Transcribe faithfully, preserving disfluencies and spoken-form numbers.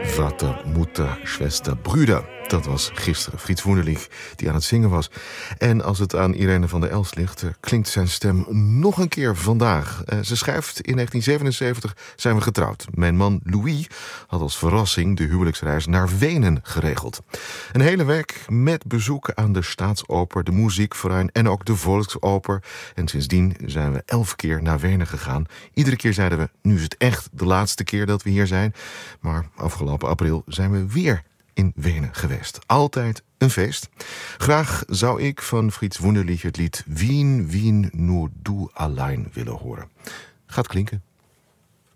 Vater, Mutter, Schwester, Brüder. Dat was gisteren Frits Wunderlich die aan het zingen was. En als het aan Irene van der Elst ligt, klinkt zijn stem nog een keer vandaag. Ze schrijft: in negentien zevenenzeventig zijn we getrouwd. Mijn man Louis had als verrassing de huwelijksreis naar Wenen geregeld. Een hele week met bezoeken aan de Staatsoper, de Musikverein en ook de Volksoper. En sindsdien zijn we elf keer naar Wenen gegaan. Iedere keer zeiden we: nu is het echt de laatste keer dat we hier zijn. Maar afgelopen april zijn we weer in Wenen geweest. Altijd een feest. Graag zou ik van Frits Wunderlich het lied Wien, Wien, nur du allein willen horen. Gaat klinken.